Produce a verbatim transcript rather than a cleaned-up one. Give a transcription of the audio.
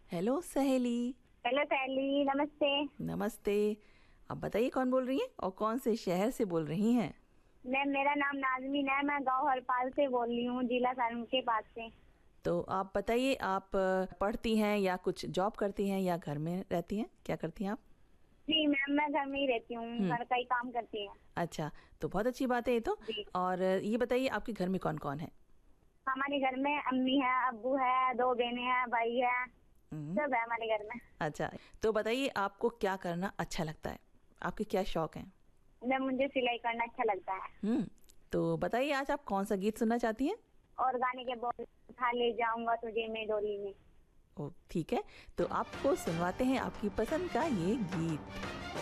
Hello सहेली। Hello सहेली, नमस्ते। नमस्ते। अब बताइए कौन बोल रही हैं और कौन से शहर से बोल रही हैं? मैम, मेरा नाम नाजमीन है। मैं गांव हरपाल से बोल रही हूँ, जिला सारण के पास से। तो आप बताइए, आप पढ़ती हैं या कुछ जॉब करती हैं या घर में रहती हैं? क्या करती हैं आप? जी मैम, मैं घर में ही रहती हूँ, हम्म। घर का ही काम करती हूँ। अच्छा, तो बहुत अच्छी बात है ये तो। जी। और ये बताइए, आपके घर में कौन कौन है? हमारे घर में अम्मी है, अब्बू है, दो बहनें हैं, भाई है, हम्म। सब है हमारे घर में। अच्छा, तो बताइए आपको क्या करना अच्छा लगता है? आपके क्या शौक हैं? मैम, मुझे सिलाई करना अच्छा लगता है। हम्म। तो बताइए आज आप कौन सा गीत सुनना चाहती हैं? और गाने के बोल, उठा ले जाऊंगा तुझे मैं डोली में। ओ ठीक है, तो आपको सुनवाते हैं आपकी पसंद का ये गीत।